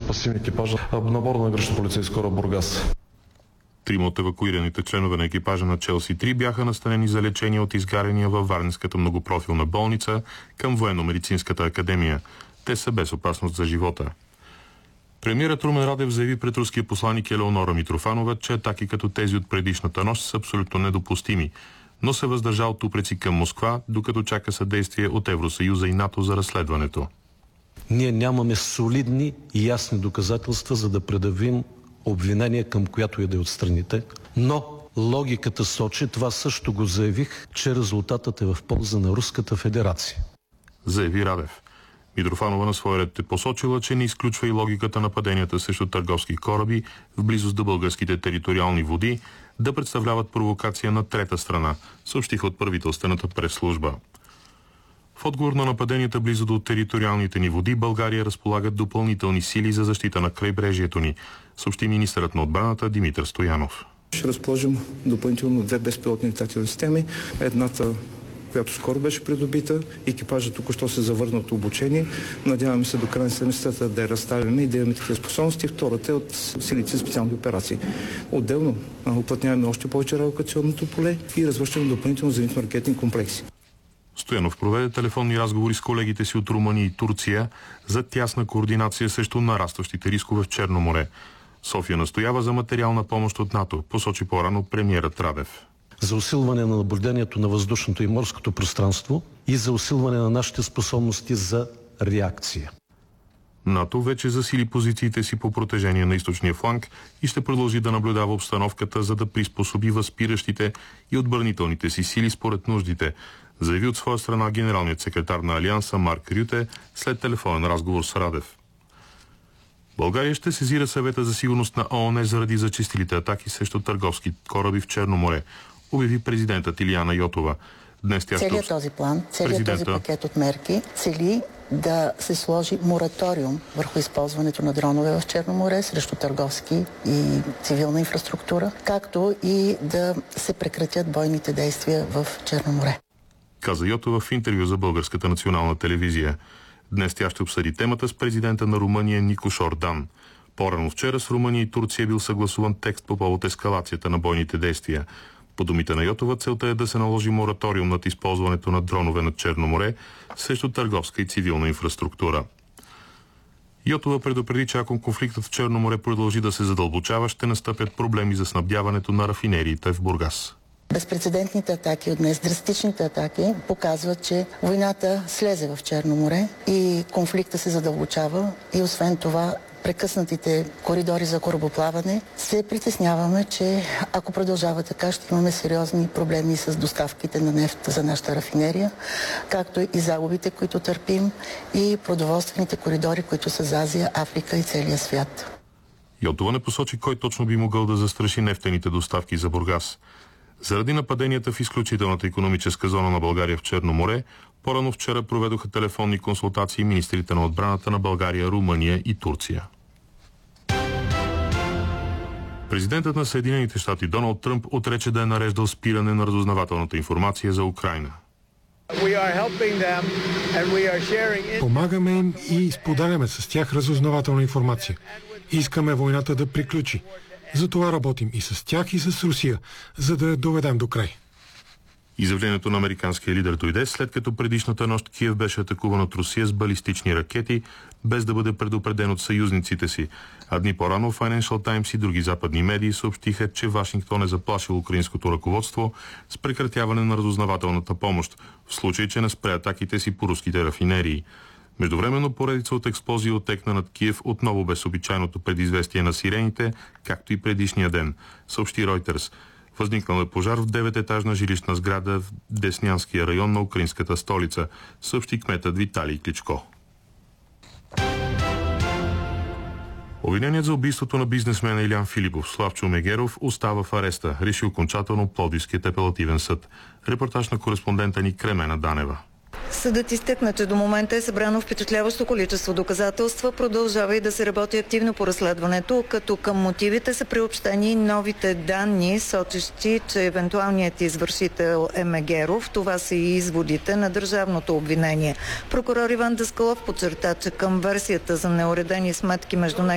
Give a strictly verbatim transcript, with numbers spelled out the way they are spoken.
спасим екипажа на борда на гранично полицейско кораб Бургас. Трима от евакуираните членове на екипажа на Челси три бяха настанени за лечение от изгаряния във Варненската многопрофилна болница към Военно-медицинската академия. Те са без опасност за живота. Премиерът Румен Радев заяви пред руския посланик Елеонора Митрофанова, че атаки като тези от предишната нощ са абсолютно недопустими, но се въздържа от упреци към Москва, докато чака съдействие от Евросъюза и НАТО за разследването. Ние нямаме солидни и ясни доказателства, за да предявим обвинение към която и да е от страните, но логиката сочи, това също го заявих, че резултатът е в полза на Руската федерация. Заяви Радев. Митрофанова на своя ред е посочила, че не изключва и логиката нападенията срещу търговски кораби в близост до българските териториални води да представляват провокация на трета страна, съобщиха от правителствената пресслужба. В отговор на нападенията близо до териториалните ни води, България разполага допълнителни сили за защита на крайбрежието ни, съобщи министърът на отбраната Димитър Стоянов. Ще разположим допълнително две безпилотни летателни системи. Едната, която скоро беше придобита, екипажът току-що се завърна от обучение. Надяваме се до края на седмицата да я разставим и да имаме такива способности. Втората е от силите за специални операции. Отделно уплътняваме още повече радиолокационното поле и развършваме допълнително зенитно-ракетни комплекси. Стоянов проведе телефонни разговори с колегите си от Румъния и Турция за тясна координация срещу нарастващите рискове в Черно море. София настоява за материална помощ от НАТО, посочи по-рано премиерът Радев. За усилване на наблюдението на въздушното и морското пространство и за усилване на нашите способности за реакция. НАТО вече засили позициите си по протежение на източния фланг и ще продължи да наблюдава обстановката, за да приспособи възпиращите и отбранителните си сили според нуждите, заяви от своя страна генералният секретар на Алианса Марк Рюте след телефонен разговор с Радев. България ще сезира съвета за сигурност на ООН заради зачестилите атаки срещу търговски кораби в Черно море, обяви президентът Илияна Йотова. Днес тя целият ще... този план, целият президента... този пакет от мерки цели да се сложи мораториум върху използването на дронове в Черно море срещу търговски и цивилна инфраструктура, както и да се прекратят бойните действия в Черно море. Каза Йотова в интервю за Българската национална телевизия. Днес тя ще обсъди темата с президента на Румъния Никош Ордан. По-рано вчера с Румъния и Турция е бил съгласуван текст по повод ескалацията на бойните действия. По думите на Йотова, целта е да се наложи мораториум над използването на дронове над Черно море срещу търговска и цивилна инфраструктура. Йотова предупреди, че ако конфликтът в Черно море продължи да се задълбочава, ще настъпят проблеми за снабдяването на рафинериите в Бургас. Безпрецедентните атаки от днес, драстичните атаки, показват, че войната слезе в Черно море и конфликта се задълбочава и освен това прекъснатите коридори за корабоплаване, се притесняваме, че ако продължава така, ще имаме сериозни проблеми с доставките на нефт за нашата рафинерия, както и загубите, които търпим, и продоволствените коридори, които са за Азия, Африка и целия свят. Йотова не посочи кой точно би могъл да застраши нефтените доставки за Бургас. Заради нападенията в изключителната икономическа зона на България в Черно море, по-рано вчера проведоха телефонни консултации министрите на отбраната на България, Румъния и Турция. Президентът на Съединените щати Доналд Тръмп отрече да е нареждал спиране на разузнавателната информация за Украйна. Помагаме им и споделяме с тях разузнавателна информация. Искаме войната да приключи. Затова работим и с тях, и с Русия, за да я доведем до край. Изявлението на американския лидер дойде след като предишната нощ Киев беше атакуван от Русия с балистични ракети, без да бъде предупреден от съюзниците си. А дни по-рано Financial Times и други западни медии съобщиха, че Вашингтон е заплашил украинското ръководство с прекратяване на разузнавателната помощ, в случай, че не спре атаките си по руските рафинерии. Междувременно поредица от експлозии отекна над Киев отново без обичайното предизвестие на сирените, както и предишния ден, съобщи Reuters. Възникнал е пожар в девететажна жилищна сграда в Деснянския район на украинската столица, съобщи кметът Виталий Кличко. Обвиненият за убийството на бизнесмена Илян Филипов Славчо Мегеров остава в ареста, реши окончателно Пловдивският апелативен съд. Репортаж на кореспондента ни Кремена Данева. Съдът изтъкна, че до момента е събрано впечатляващо количество доказателства, продължава и да се работи активно по разследването, като към мотивите са приобщени новите данни, сочещи, че евентуалният извършител е Мегеров. Това са и изводите на държавното обвинение. Прокурор Иван Даскалов подчерта, че към версията за неуредени сметки между него